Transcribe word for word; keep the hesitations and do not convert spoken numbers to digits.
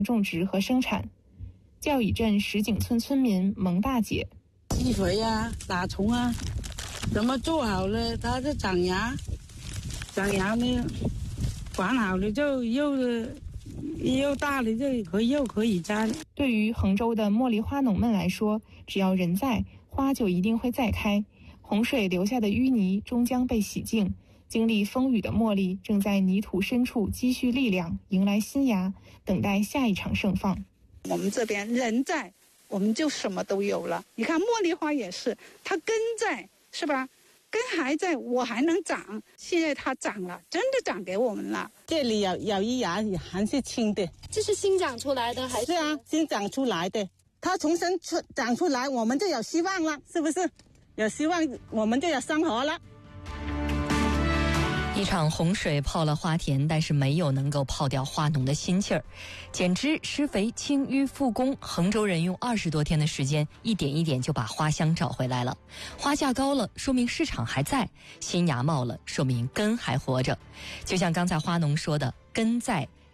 种植和生产。教乙镇石井村村民蒙大姐： 积肥啊，打虫啊，怎么做好了，它就长芽，长芽呢，管好了就又又大了，就可以又可以摘了。 对于衡州的茉莉花农们来说，只要人在，花就一定会再开。洪水留下的淤泥终将被洗净，经历风雨的茉莉正在泥土深处积蓄力量，迎来新芽，等待下一场盛放。 我们这边人在，我们就什么都有了。你看茉莉花也是，它根在，是吧？根还在，我还能长。现在它长了，真的长给我们了。 这里有有一芽还是青的， 这是新长出来的还是？ 是啊，新长出来的。它重新出长出来，我们就有希望了，是不是？有希望，我们就有生活了。 一场洪水泡了花田，但是没有能够泡掉花农的心气儿。减脂、施肥、清淤、复工，衡州人用二十多天的时间，一点一点就把花香找回来了。花价高了，说明市场还在；新芽冒了，说明根还活着。就像刚才花农说的，根在，